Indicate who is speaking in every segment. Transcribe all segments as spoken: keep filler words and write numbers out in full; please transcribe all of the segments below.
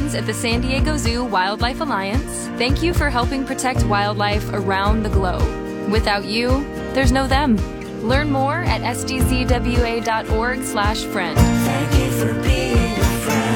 Speaker 1: friends at the San Diego Zoo Wildlife Alliance, thank you for helping protect wildlife around the globe. Without you, there's no them. Learn more at s d z w a dot org slash friend.
Speaker 2: Thank you for being a friend.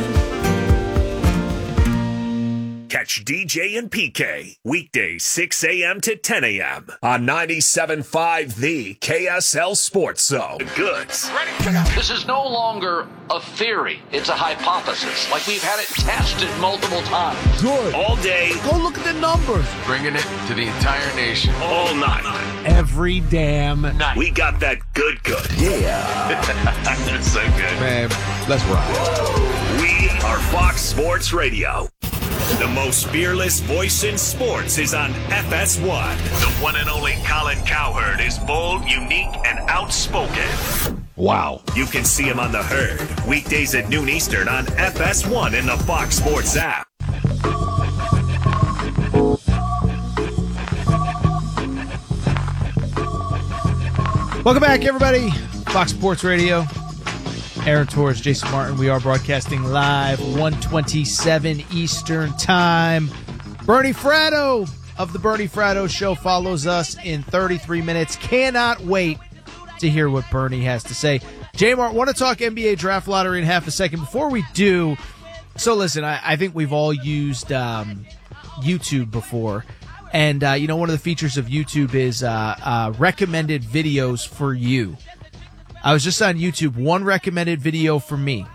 Speaker 3: Catch D J and P K weekdays six a.m. to ten a.m. on ninety-seven point five The K S L Sports Zone. Goods.
Speaker 4: This is no longer a theory. It's a hypothesis. Like we've had it tested multiple times.
Speaker 5: Good.
Speaker 3: All day.
Speaker 5: Go look at the numbers.
Speaker 6: Bringing it to the entire nation.
Speaker 3: All night.
Speaker 5: Every damn night.
Speaker 3: We got that good good.
Speaker 5: Yeah.
Speaker 3: That's so good.
Speaker 5: Man, let's ride.
Speaker 3: We are Fox Sports Radio. The most fearless voice in sports is on F S one. The one and only Colin Cowherd is bold, unique, and outspoken.
Speaker 5: Wow.
Speaker 3: You can see him on The Herd, weekdays at noon Eastern on F S one in the Fox Sports app.
Speaker 7: Welcome back, everybody. Fox Sports Radio. Aaron Torres, Jason Martin. We are broadcasting live, one twenty-seven Eastern Time. Bernie Fratto of the Bernie Fratto Show follows us in thirty-three minutes. Cannot wait to hear what Bernie has to say. J-Mart, want to talk N B A Draft Lottery in half a second. Before we do, so listen, I, I think we've all used um, YouTube before. And, uh, you know, one of the features of YouTube is uh, uh, recommended videos for you. I was just on YouTube, one recommended video for me.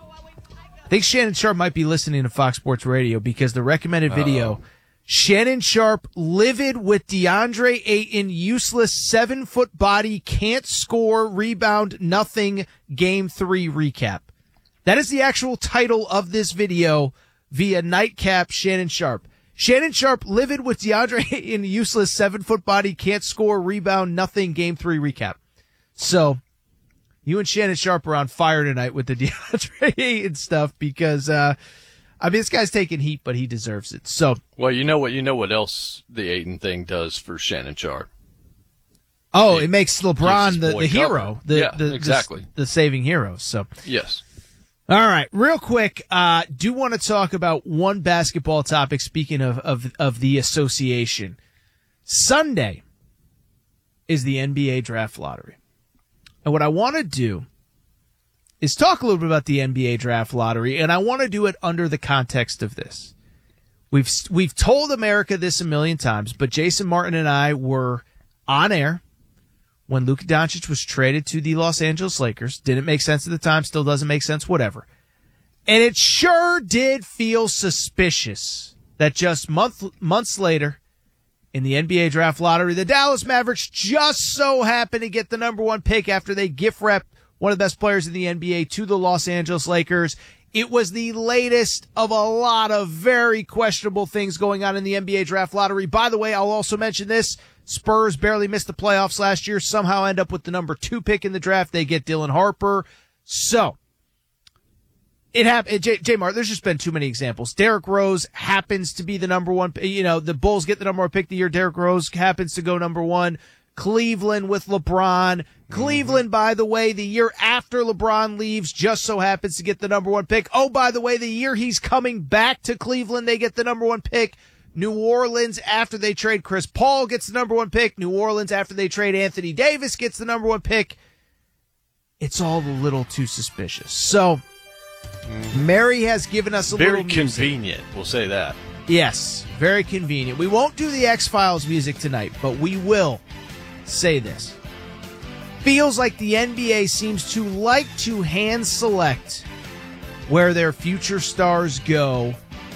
Speaker 7: I think Shannon Sharp might be listening to Fox Sports Radio because the recommended video, Uh-oh. Shannon Sharp livid with DeAndre Ayton, useless seven-foot body, can't score, rebound, nothing, game three recap. That is the actual title of this video via Nightcap Shannon Sharp. Shannon Sharp livid with DeAndre Ayton, useless seven-foot body, can't score, rebound, nothing, game three recap. So you and Shannon Sharp are on fire tonight with the DeAndre Ayton stuff because, uh, I mean, this guy's taking heat, but he deserves it. So,
Speaker 8: well, you know what? You know what else the Ayton thing does for Shannon Sharp?
Speaker 7: Oh, it, it makes LeBron the, the hero, the,
Speaker 8: yeah,
Speaker 7: the,
Speaker 8: exactly,
Speaker 7: the, the saving hero. So,
Speaker 8: yes.
Speaker 7: All right, real quick, uh, do want to talk about one basketball topic. Speaking of of of the association, Sunday is the N B A Draft Lottery. And what I want to do is talk a little bit about the N B A Draft Lottery, and I want to do it under the context of this. We've we've told America this a million times, but Jason Martin and I were on air when Luka Doncic was traded to the Los Angeles Lakers. Didn't make sense at the time, still doesn't make sense, whatever. And it sure did feel suspicious that just month months later, in the N B A Draft Lottery, the Dallas Mavericks just so happened to get the number one pick after they gift wrapped one of the best players in the N B A to the Los Angeles Lakers. It was the latest of a lot of very questionable things going on in the N B A Draft Lottery. By the way, I'll also mention this. Spurs barely missed the playoffs last year, somehow end up with the number two pick in the draft. They get Dylan Harper. So, It happened. J, J Mart, there's just been too many examples. Derrick Rose happens to be the number one. You know, the Bulls get the number one pick the year Derrick Rose happens to go number one. Cleveland with LeBron. Cleveland, by the way, the year after LeBron leaves, just so happens to get the number one pick. Oh, by the way, the year he's coming back to Cleveland, they get the number one pick. New Orleans, after they trade Chris Paul, gets the number one pick. New Orleans, after they trade Anthony Davis, gets the number one pick. It's all a little too suspicious. So, Mary has given us a
Speaker 8: very
Speaker 7: little music.
Speaker 8: convenient. We'll say that.
Speaker 7: Yes, very convenient. We won't do the X-Files music tonight, but we will say this. Feels like the N B A seems to like to hand select where their future stars go.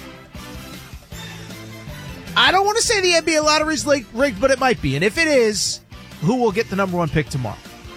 Speaker 7: I don't want to say the N B A lottery's rigged, but it might be. And if it is, who will get the number one pick tomorrow?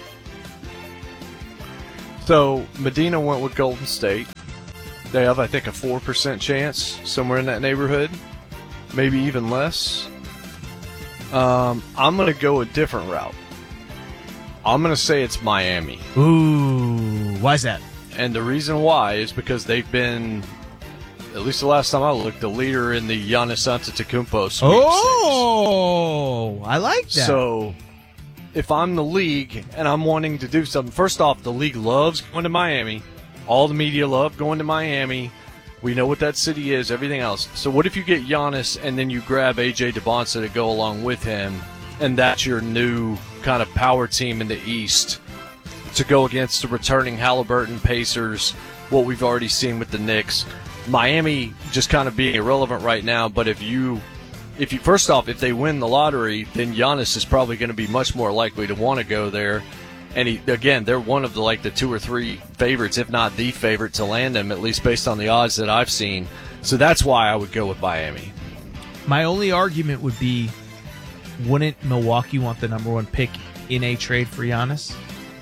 Speaker 8: So, Medina went with Golden State. They have, I think, a four percent chance, somewhere in that neighborhood. Maybe even less. Um, I'm going to go a different route. I'm going to say it's Miami.
Speaker 7: Ooh, why's that?
Speaker 8: And the reason why is because they've been, at least the last time I looked, the leader in the Giannis Antetokounmpo sweepstakes.
Speaker 7: Oh, I like that.
Speaker 8: So, if I'm the league and I'm wanting to do something, first off, the league loves going to Miami. All the media love going to Miami We know what that city is, everything else. So what if you get Giannis and then you grab A J DeBonsa to go along with him, and that's your new kind of power team in the East to go against the returning Halliburton, Pacers, what we've already seen with the Knicks. Miami just kind of being irrelevant right now, but if you, if you first off, if they win the lottery, then Giannis is probably going to be much more likely to want to go there. And he, again, they're one of the like the two or three favorites, if not the favorite, to land him, at least based on the odds that I've seen. So that's why I would go with Miami.
Speaker 7: My only argument would be, wouldn't Milwaukee want the number one pick in a trade for Giannis?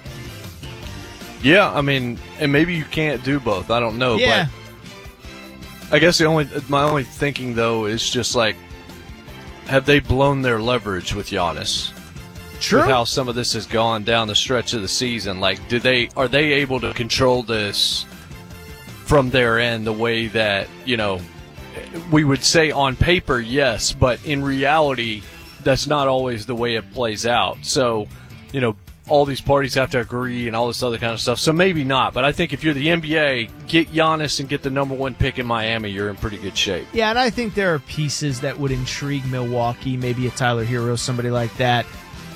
Speaker 8: Yeah, I mean, and maybe you can't do both. I don't know,
Speaker 7: Yeah.
Speaker 8: but I guess the only my only thinking though is just like, have they blown their leverage with Giannis?
Speaker 7: True.
Speaker 8: With how some of this has gone down the stretch of the season, like, do they are they able to control this from their end the way that, you know, we would say on paper, yes, but in reality, that's not always the way it plays out. So, you know, all these parties have to agree and all this other kind of stuff. So maybe not. But I think if you're the N B A, get Giannis and get the number one pick in Miami, you're in pretty good shape.
Speaker 7: Yeah, and I think there are pieces that would intrigue Milwaukee, maybe a Tyler Hero, somebody like that.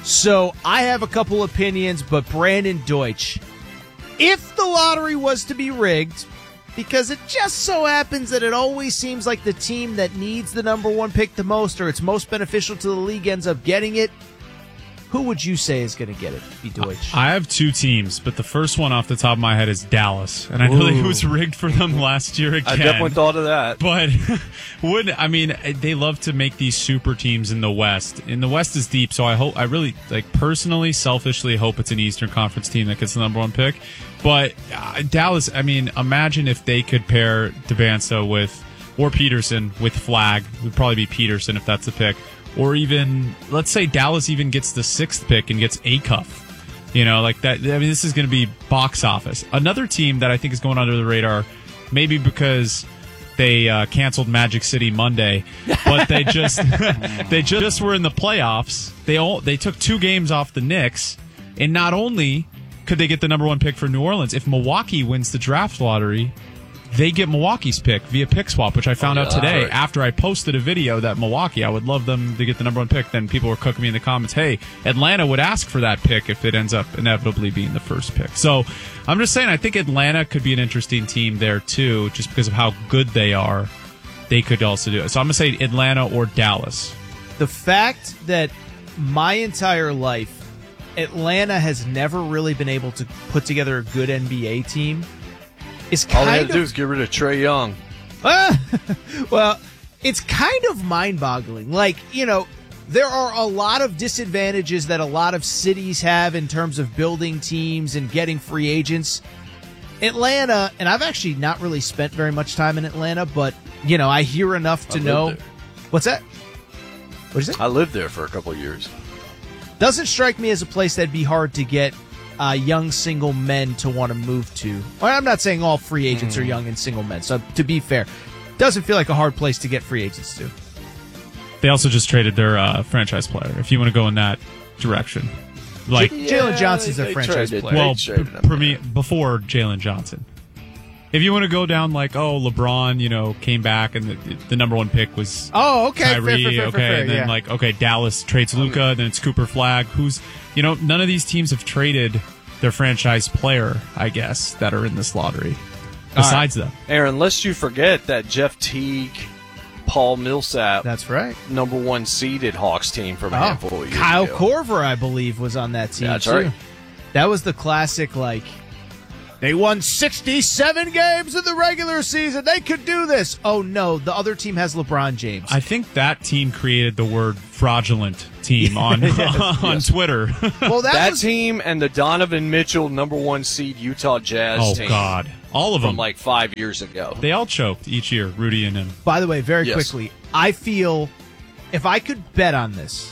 Speaker 7: So I have a couple opinions, but Brandon Deutsch, if the lottery was to be rigged, because it just so happens that it always seems like the team that needs the number one pick the most or it's most beneficial to the league ends up getting it, who would you say is going to get it? Be Deutsch.
Speaker 9: I have two teams, but the first one off the top of my head is Dallas, and I know
Speaker 8: Ooh.
Speaker 9: it was rigged for them last year again.
Speaker 8: I definitely thought of that.
Speaker 9: But would I mean they love to make these super teams in the West. And the West is deep, so I hope I really like personally, selfishly hope it's an Eastern Conference team that gets the number one pick. But uh, Dallas, I mean, imagine if they could pair DeBansa with or Peterson with Flag. It would probably be Peterson if that's the pick. Or even, let's say Dallas even gets the sixth pick and gets Acuff. You know, like that. I mean, this is going to be box office. Another team that I think is going under the radar, maybe because they uh, canceled Magic City Monday, but they just they just were in the playoffs. They all they took two games off the Knicks, and not only could they get the number one pick for New Orleans, if Milwaukee wins the draft lottery, they get Milwaukee's pick via pick swap, which I found
Speaker 8: oh, yeah,
Speaker 9: out today
Speaker 8: right.
Speaker 9: after I posted a video that Milwaukee, I would love them to get the number one pick. Then people were cooking me in the comments, hey, Atlanta would ask for that pick if it ends up inevitably being the first pick. So I'm just saying, I think Atlanta could be an interesting team there too, just because of how good they are. They could also do it. So I'm going to say Atlanta or Dallas.
Speaker 7: The fact that my entire life, Atlanta has never really been able to put together a good N B A team is kind
Speaker 8: All they had
Speaker 7: of
Speaker 8: to do is get rid of Trae Young.
Speaker 7: Ah, well, it's kind of mind-boggling. Like, you know, there are a lot of disadvantages that a lot of cities have in terms of building teams and getting free agents. Atlanta, and I've actually not really spent very much time in Atlanta, but, you know, I hear enough to
Speaker 8: I
Speaker 7: know.
Speaker 8: lived there.
Speaker 7: What's that? What is it?
Speaker 8: I lived there for a couple of years.
Speaker 7: Doesn't strike me as a place that'd be hard to get uh, young single men to want to move to. Well, I'm not saying all free agents mm. are young and single men, so to be fair, doesn't feel like a hard place to get free agents to.
Speaker 9: They also just traded their uh, franchise player, if you want to go in that direction. Like
Speaker 7: yeah, Jalen Johnson's
Speaker 8: they,
Speaker 7: their
Speaker 8: they
Speaker 7: franchise
Speaker 8: traded,
Speaker 7: player.
Speaker 9: Well,
Speaker 8: traded him,
Speaker 9: for me, before Jalen Johnson. If you want to go down like, oh, LeBron, you know, came back and the, the number one pick was
Speaker 7: Oh, okay.
Speaker 9: Kyrie,
Speaker 7: fair, fair, fair,
Speaker 9: okay,
Speaker 7: fair,
Speaker 9: and then
Speaker 7: yeah.
Speaker 9: like, okay, Dallas trades Luka, then it's Cooper Flag, who's, you know, none of these teams have traded their franchise player, I guess, that are in this lottery. Besides
Speaker 7: right.
Speaker 9: them.
Speaker 8: Aaron, lest you forget that Jeff Teague, Paul Millsap,
Speaker 7: That's right.
Speaker 8: number one seeded Hawks team from a
Speaker 7: Oh,
Speaker 8: handful of years
Speaker 7: Kyle
Speaker 8: ago.
Speaker 7: Korver, I believe, was on that team,
Speaker 8: Yeah, that's
Speaker 7: too.
Speaker 8: right.
Speaker 7: That was the classic, like, they won sixty-seven games in the regular season. They could do this. Oh, no, the other team has LeBron James.
Speaker 9: I think that team created the word fraudulent team on
Speaker 8: Yes,
Speaker 9: on
Speaker 8: yes.
Speaker 9: Twitter.
Speaker 7: well, that,
Speaker 8: That
Speaker 7: was,
Speaker 8: team and the Donovan Mitchell number one seed Utah Jazz
Speaker 9: oh,
Speaker 8: team
Speaker 9: God. All of
Speaker 8: from
Speaker 9: them.
Speaker 8: like five years ago.
Speaker 9: They all choked each year, Rudy and him.
Speaker 7: by the way, very
Speaker 8: Yes.
Speaker 7: quickly, I feel if I could bet on this,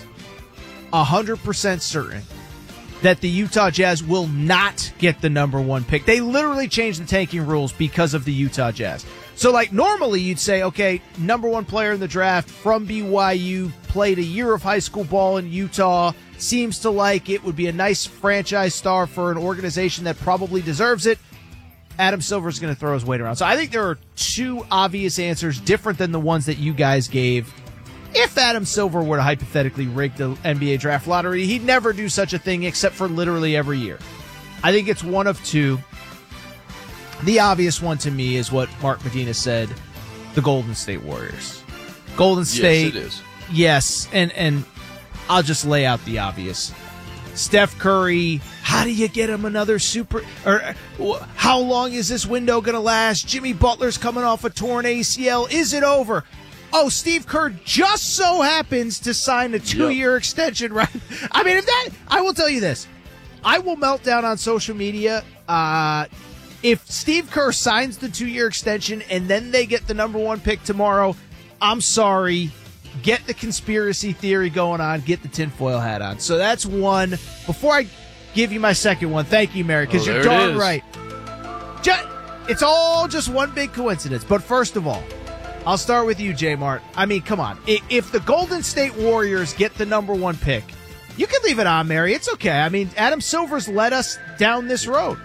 Speaker 7: one hundred percent certain that the Utah Jazz will not get the number one pick. They literally changed the tanking rules because of the Utah Jazz. So, like, normally you'd say, okay, number one player in the draft from B Y U, played a year of high school ball in Utah, seems to like it, would be a nice franchise star for an organization that probably deserves it. Adam Silver's going to throw his weight around. So I think there are two obvious answers, different than the ones that you guys gave. If Adam Silver were to hypothetically rig the N B A draft lottery, he'd never do such a thing except for literally every year. I think it's one of two. The obvious one to me is what Mark Medina said, the Golden State Warriors. Golden State.
Speaker 8: Yes, it is.
Speaker 7: Yes, and, and I'll just lay out the obvious. Steph Curry, how do you get him another super, or uh, how long is this window going to last? Jimmy Butler's coming off a torn A C L. Is it over? Oh, Steve Kerr just so happens to sign a two-year yep. extension, right? I mean, if that, I will tell you this. I will melt down on social media uh, if Steve Kerr signs the two-year extension and then they get the number one pick tomorrow. I'm sorry. Get the conspiracy theory going on. Get the tinfoil hat on. So that's one. Before I give you my second one, thank you, Mary, because
Speaker 8: oh,
Speaker 7: you're darn right. Just, it's all just one big coincidence. But first of all, I'll start with you, J Mart. I mean, come on. If the Golden State Warriors get the number one pick, you can leave it on, Mary. It's okay. I mean, Adam Silver's led us down this road.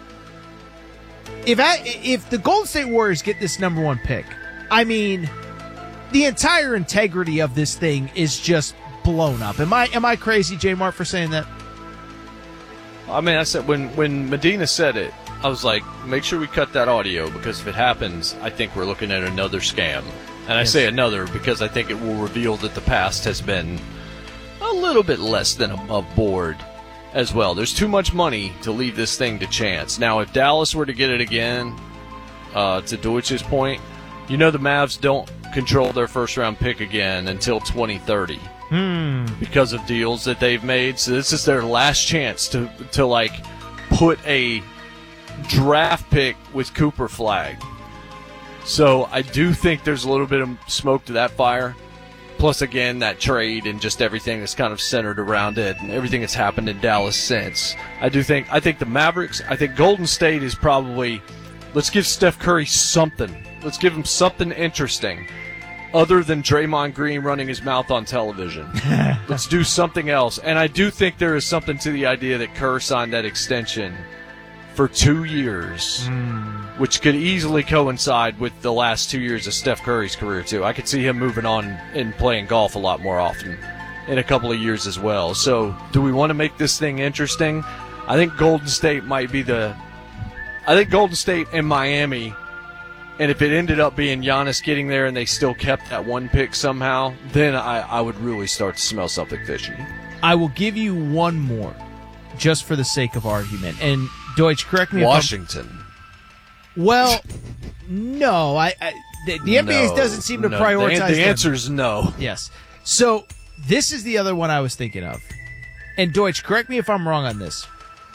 Speaker 7: If I, if the Golden State Warriors get this number one pick, I mean, the entire integrity of this thing is just blown up. Am I am I crazy, J Mart, for saying that?
Speaker 8: I mean, I said when when Medina said it, I was like, make sure we cut that audio, because if it happens, I think we're looking at another scam. And I yes. say another because I think it will reveal that the past has been a little bit less than aboard as well. There's too much money to leave this thing to chance. Now, if Dallas were to get it again, uh, to Deutsch's point, you know the Mavs don't control their first-round pick again until twenty thirty
Speaker 7: hmm.
Speaker 8: because of deals that they've made. So this is their last chance to, to like, put a draft pick with Cooper flag. So I do think there's a little bit of smoke to that fire. Plus, again, that trade and just everything that's kind of centered around it and everything that's happened in Dallas since. I do think, I think the Mavericks, I think Golden State is probably, let's give Steph Curry something. Let's give him something interesting other than Draymond Green running his mouth on television. Let's do something else. And I do think there is something to the idea that Kerr signed that extension for two years, mm. which could easily coincide with the last two years of Steph Curry's career, too. I could see him moving on and playing golf a lot more often in a couple of years as well. So do we want to make this thing interesting? I think Golden State might be the – I think Golden State and Miami – and if it ended up being Giannis getting there and they still kept that one pick somehow, then I, I would really start to smell something fishy.
Speaker 7: I will give you one more, just for the sake of argument. And Deutsch, correct me
Speaker 8: Washington.
Speaker 7: if I'm... Well, no. I, I the, the N B A
Speaker 8: no,
Speaker 7: doesn't seem to
Speaker 8: no.
Speaker 7: prioritize
Speaker 8: The, the
Speaker 7: them.
Speaker 8: answer is no.
Speaker 7: Yes. So this is the other one I was thinking of. And Deutsch, correct me if I'm wrong on this.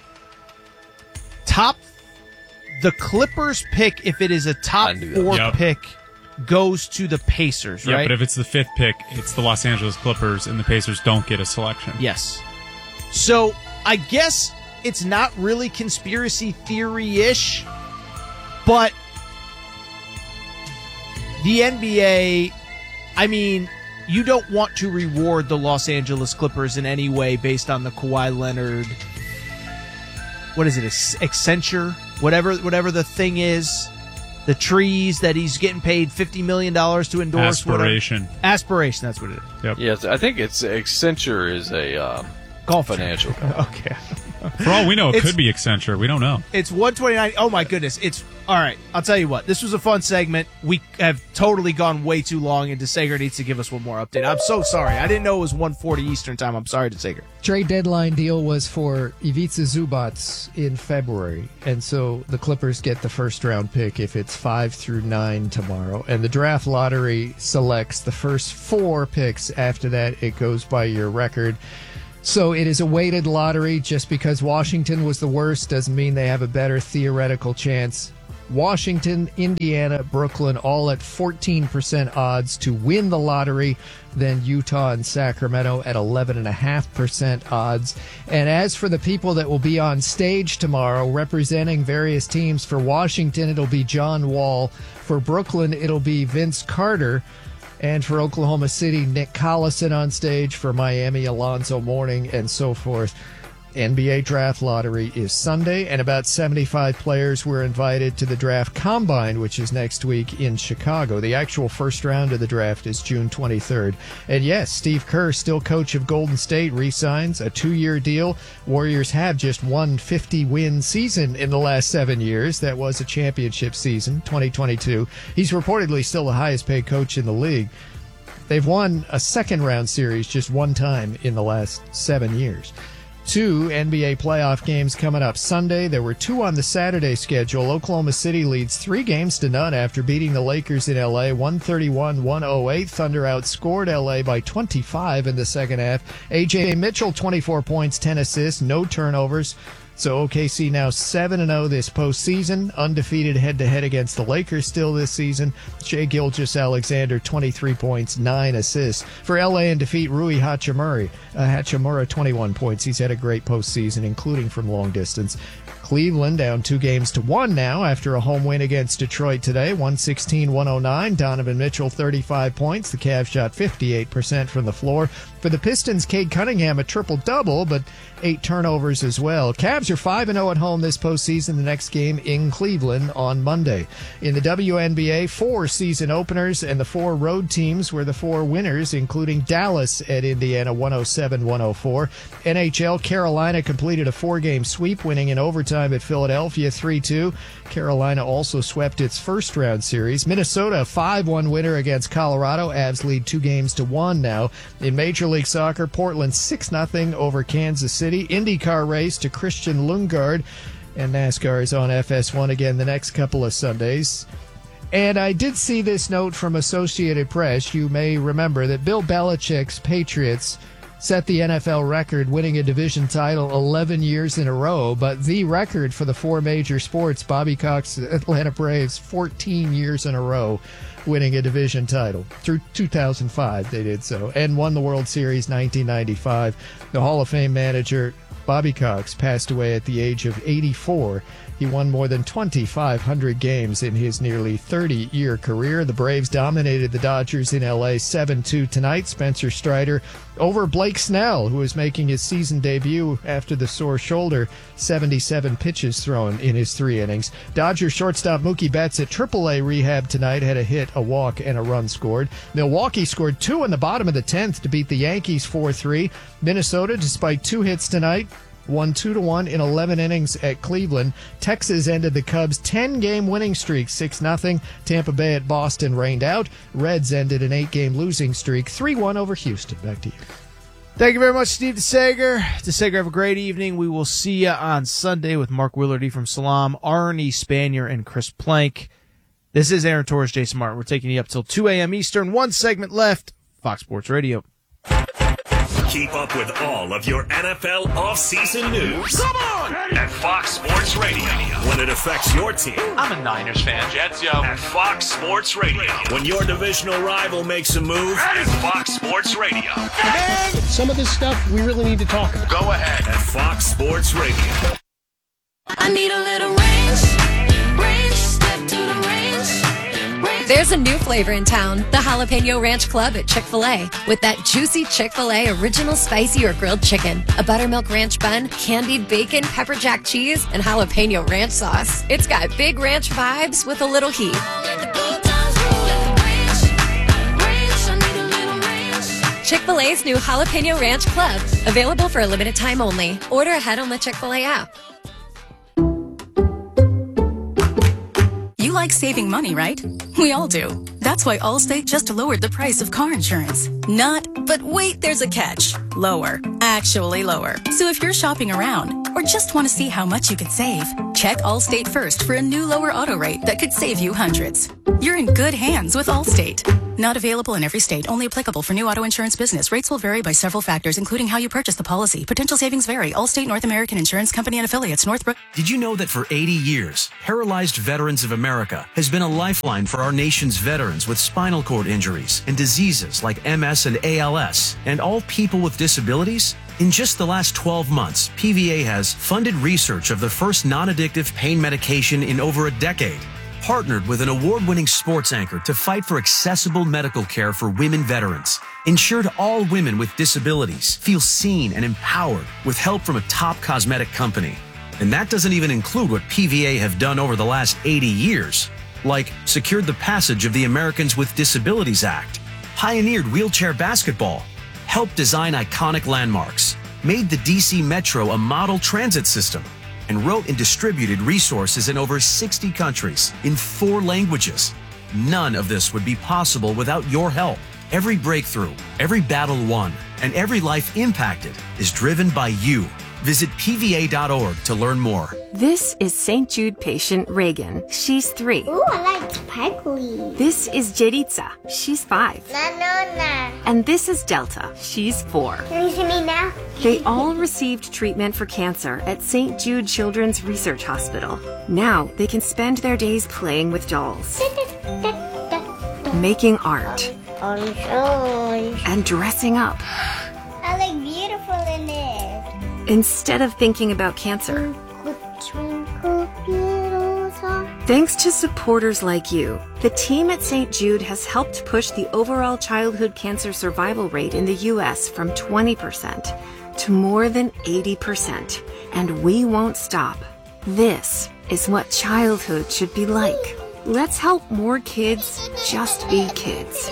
Speaker 7: Top The Clippers pick, if it is a top four
Speaker 9: yep.
Speaker 7: pick, goes to the Pacers,
Speaker 9: yeah,
Speaker 7: right?
Speaker 9: Yeah, but if it's the fifth pick, it's the Los Angeles Clippers, and the Pacers don't get a selection.
Speaker 7: Yes. So I guess it's not really conspiracy theory-ish, but the N B A, I mean, you don't want to reward the Los Angeles Clippers in any way based on the Kawhi Leonard, what is it, Accenture? Whatever whatever the thing is, the trees that he's getting paid fifty million dollars to endorse.
Speaker 9: Aspiration.
Speaker 7: Whatever. Aspiration, that's what it is.
Speaker 9: Yep.
Speaker 8: Yes, I think it's Accenture is a uh,
Speaker 7: golf
Speaker 8: financial company.
Speaker 7: Okay.
Speaker 9: For all we know, it
Speaker 7: it's,
Speaker 9: could be Accenture. We don't know.
Speaker 7: It's one twenty-nine. Oh, my goodness. It's all right. I'll tell you what. This was a fun segment. We have totally gone way too long, and DeSager needs to give us one more update. I'm so sorry. I didn't know it was one forty Eastern time. I'm sorry, DeSager.
Speaker 10: Trade deadline deal was for Ivica Zubac in February, and so the Clippers get the first round pick if it's five through nine tomorrow, and the draft lottery selects the first four picks. After that, it goes by your record. So it is a weighted lottery. Just because Washington was the worst doesn't mean they have a better theoretical chance. Washington, Indiana, Brooklyn, all at fourteen percent odds to win the lottery. Then Utah and Sacramento at eleven point five percent odds. And as for the people that will be on stage tomorrow representing various teams, for Washington, it'll be John Wall. For Brooklyn, it'll be Vince Carter. And for Oklahoma City, Nick Collison on stage. For Miami, Alonzo Mourning, and so forth. N B A Draft Lottery is Sunday, and about seventy-five players were invited to the Draft Combine, which is next week in Chicago. The actual first round of the draft is June twenty-third. And yes, Steve Kerr, still coach of Golden State, re-signs a two-year deal. Warriors have just one fifty-win season in the last seven years. That was a championship season, twenty twenty-two. He's reportedly still the highest-paid coach in the league. They've won a second-round series just one time in the last seven years. Two N B A playoff games coming up Sunday. There were two on the Saturday schedule. Oklahoma City leads three games to none after beating the Lakers in L A, one thirty-one to one oh eight. Thunder outscored L A by twenty-five in the second half. A J Mitchell, twenty-four points, ten assists, no turnovers. So O K C now seven and oh this postseason, undefeated head-to-head against the Lakers still this season. Shai Gilgeous-Alexander, twenty-three points, nine assists. For L A in defeat, Rui Hachimura, uh, Hachimura, twenty-one points. He's had a great postseason, including from long distance. Cleveland down two games to one now after a home win against Detroit today, one sixteen to one oh nine. Donovan Mitchell, thirty-five points. The Cavs shot fifty-eight percent from the floor. For the Pistons, Cade Cunningham, a triple-double, but eight turnovers as well. Cavs are five and oh at home this postseason. The next game in Cleveland on Monday. In the W N B A, four season openers, and the four road teams were the four winners, including Dallas at Indiana, one oh seven to one oh four. N H L, Carolina completed a four-game sweep, winning in overtime at Philadelphia three two. Carolina also swept its first-round series. Minnesota, a five one winner against Colorado. Avs lead two games to one now. In Major League Soccer, Portland six nothing over Kansas City. IndyCar race to Christian Lundgaard. And NASCAR is on F S one again the next couple of Sundays. And I did see this note from Associated Press. You may remember that Bill Belichick's Patriots set the N F L record, winning a division title eleven years in a row, but the record for the four major sports, Bobby Cox's Atlanta Braves, fourteen years in a row, winning a division title. Through two thousand five, they did so, and won the World Series nineteen ninety-five. The Hall of Fame manager, Bobby Cox, passed away at the age of eighty-four. He won more than twenty-five hundred games in his nearly thirty-year career. The Braves dominated the Dodgers in L A seven two tonight. Spencer Strider over Blake Snell, who is making his season debut after the sore shoulder. seventy-seven pitches thrown in his three innings. Dodgers shortstop Mookie Betts at triple A rehab tonight had a hit, a walk, and a run scored. Milwaukee scored two in the bottom of the tenth to beat the Yankees four three. Minnesota, despite two hits tonight, won two to one in eleven innings at Cleveland. Texas ended the Cubs' ten-game winning streak, six nothing. Tampa Bay at Boston rained out. Reds ended an eight-game losing streak, three one over Houston. Back to you.
Speaker 7: Thank you very much, Steve DeSager. DeSager, have a great evening. We will see you on Sunday with Mark Willardy from Salam, Arnie Spanier, and Chris Plank. This is Aaron Torres, Jason Martin. We're taking you up till two a.m. Eastern. One segment left. Fox Sports Radio.
Speaker 3: Keep up with all of your N F L offseason news. Come on! At Fox Sports Radio. When it affects your team.
Speaker 11: I'm a Niners fan. Jets, yo.
Speaker 3: At Fox Sports Radio. When your divisional rival makes a move. At Fox Sports Radio.
Speaker 12: And some of this stuff we really need to talk about.
Speaker 3: Go ahead. At Fox Sports Radio.
Speaker 2: I need a little range. Range. Step to the range.
Speaker 13: There's a new flavor in town, the Jalapeno Ranch Club at Chick-fil-A. With that juicy Chick-fil-A original spicy or grilled chicken, a buttermilk ranch bun, candied bacon, pepper jack cheese, and jalapeno ranch sauce. It's got big ranch vibes with a little heat. Chick-fil-A's new Jalapeno Ranch Club, available for a limited time only. Order ahead on the Chick-fil-A app.
Speaker 14: You like saving money, right? We all do. That's why Allstate just lowered the price of car insurance. Not, but wait, there's a catch. Lower. Actually lower. So if you're shopping around or just want to see how much you could save, check Allstate first for a new lower auto rate that could save you hundreds. You're in good hands with Allstate. Not available in every state. Only applicable for new auto insurance business. Rates will vary by several factors, including how you purchase the policy. Potential savings vary. Allstate North American Insurance Company and affiliates. Northbrook.
Speaker 15: Did you know that for eighty years, Paralyzed Veterans of America has been a lifeline for our nation's veterans with spinal cord injuries and diseases like M S and A L S, and all people with disabilities? In just the last twelve months, P V A has funded research of the first non-addictive pain medication in over a decade. partnered with an award-winning sports anchor to fight for accessible medical care for women veterans, ensured all women with disabilities feel seen and empowered with help from a top cosmetic company. And that doesn't even include what P V A have done over the last eighty years, like secured the passage of the Americans with Disabilities Act, pioneered wheelchair basketball, helped design iconic landmarks, made the D C Metro a model transit system, and wrote and distributed resources in over sixty countries in four languages. None of this would be possible without your help. Every breakthrough, every battle won, and every life impacted is driven by you. Visit P V A dot org to learn more.
Speaker 16: This is Saint Jude patient Reagan. She's three.
Speaker 17: Ooh, I like sparkly.
Speaker 16: This is Jeritza. She's five.
Speaker 17: No, no, no.
Speaker 16: And this is Delta. She's four.
Speaker 17: Can you see me now?
Speaker 16: They all received treatment for cancer at Saint Jude Children's Research Hospital. Now they can spend their days playing with dolls, making art,
Speaker 17: Orange, orange.
Speaker 16: and dressing up.
Speaker 17: I look beautiful in it.
Speaker 16: Instead of thinking about cancer.
Speaker 17: Twinkle, little star.
Speaker 16: Thanks to supporters like you, the team at Saint Jude has helped push the overall childhood cancer survival rate in the U S from twenty percent to more than eighty percent. And we won't stop. This is what childhood should be like. Let's help more kids just be kids.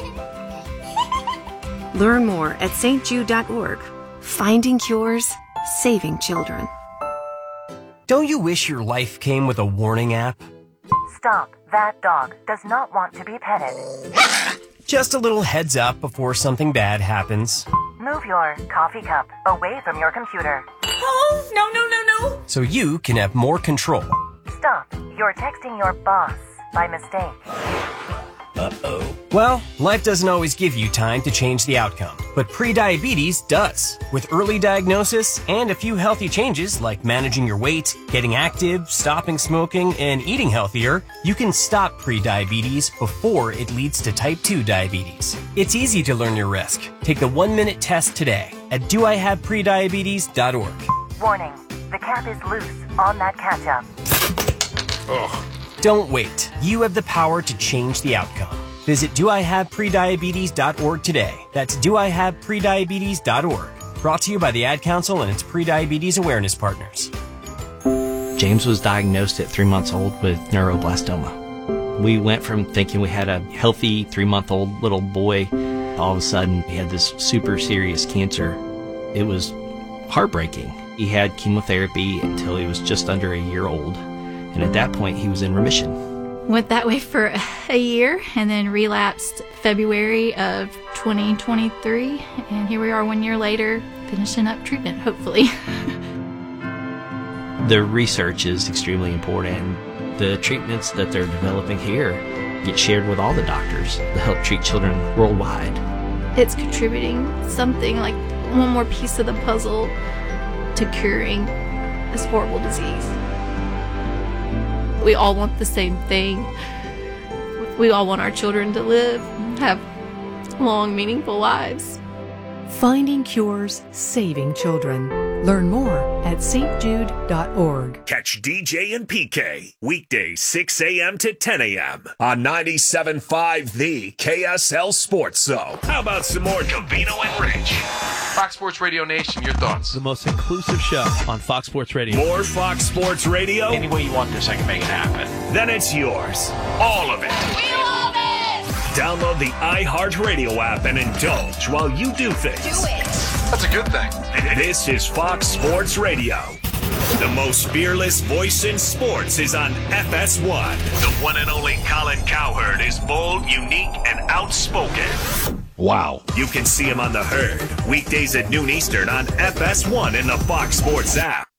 Speaker 16: Learn more at S T Jude dot org. Finding cures, saving children.
Speaker 18: Don't you wish your life came with a warning app?
Speaker 19: Stop. That dog does not want to be petted.
Speaker 18: Just a little heads up before something bad happens.
Speaker 19: Move your coffee cup away from your computer. Oh, no, no, no, no.
Speaker 18: So you can have more control.
Speaker 19: Stop. You're texting your boss by mistake.
Speaker 18: Uh-oh. Well, life doesn't always give you time to change the outcome, but prediabetes does. With early diagnosis and a few healthy changes like managing your weight, getting active, stopping smoking, and eating healthier, you can stop prediabetes before it leads to type two diabetes. It's easy to learn your risk. Take the one-minute test today at do I have prediabetes dot org.
Speaker 19: Warning. The cap is loose on that ketchup.
Speaker 18: Ugh. Don't wait. You have the power to change the outcome. Visit do I have prediabetes dot org today. That's do I have prediabetes dot org. Brought to you by the Ad Council and its Prediabetes Awareness Partners.
Speaker 20: James was diagnosed at three months old with neuroblastoma. We went from thinking we had a healthy three-month-old little boy. All of a sudden, he had this super serious cancer. It was heartbreaking. He had chemotherapy until he was just under a year old. And at that point, he was in remission.
Speaker 21: Went that way for a year and then relapsed February of twenty twenty-three. And here we are one year later, finishing up treatment, hopefully.
Speaker 20: The research is extremely important. The treatments that they're developing here get shared with all the doctors to help treat children worldwide.
Speaker 21: It's contributing something like one more piece of the puzzle to curing this horrible disease. We all want the same thing. We all want our children to live, have long, meaningful lives.
Speaker 22: Finding cures, saving children. Learn more at S T Jude dot org.
Speaker 3: Catch D J and P K weekdays six a.m. to ten a.m. on ninety-seven point five The K S L Sports Zone. How about some more Covino and Rich?
Speaker 6: Fox Sports Radio Nation, your thoughts?
Speaker 23: The most inclusive show on Fox Sports Radio.
Speaker 3: More Fox Sports Radio?
Speaker 11: Any way you want this, I can make it happen.
Speaker 3: Then it's yours. All of it.
Speaker 2: We love it!
Speaker 3: Download the iHeartRadio app and indulge while you do things.
Speaker 2: Do it!
Speaker 6: That's a good thing.
Speaker 3: This is Fox Sports Radio. The most fearless voice in sports is on F S one. The one and only Colin Cowherd is bold, unique, and outspoken.
Speaker 5: Wow.
Speaker 3: You can see him on The Herd, weekdays at noon Eastern on F S one in the Fox Sports app.